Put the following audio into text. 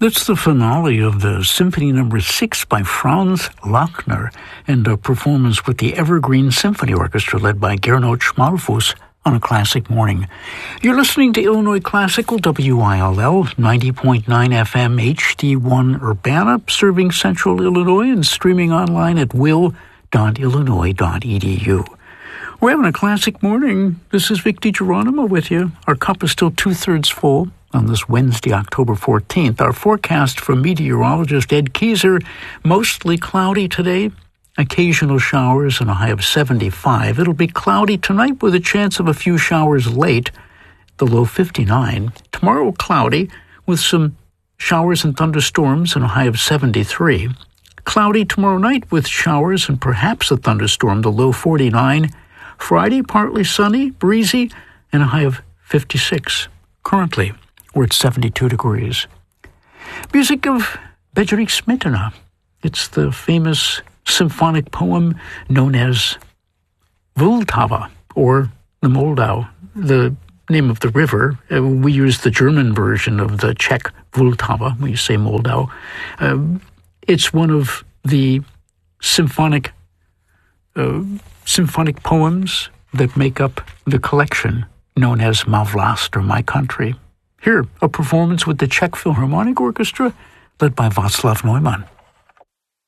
That's the finale of the Symphony No. 6 by Franz Lachner, and a performance with the Evergreen Symphony Orchestra led by Gernot Schmalfuss on a classic morning. You're listening to Illinois Classical, WILL, 90.9 FM HD1 Urbana, serving Central Illinois and streaming online at will.illinois.edu. We're having a classic morning. This is Vic DiGeronimo with you. Our cup is still two-thirds full on this Wednesday, October 14th. Our forecast from meteorologist Ed Keyser, mostly cloudy today, occasional showers and a high of 75. It'll be cloudy tonight with a chance of a few showers late, the low 59. Tomorrow, cloudy with some showers and thunderstorms and a high of 73. Cloudy tomorrow night with showers and perhaps a thunderstorm, the low 49. Friday, partly sunny, breezy, and a high of 56. Currently, we're at 72 degrees. Music of Bedřich Smetana. It's the famous symphonic poem known as Vltava, or the Moldau, the name of the river. We use the German version of the Czech Vltava when you say Moldau. It's one of the symphonic poems that make up the collection known as Má vlast, or My Country. Here, a performance with the Czech Philharmonic Orchestra led by Václav Neumann.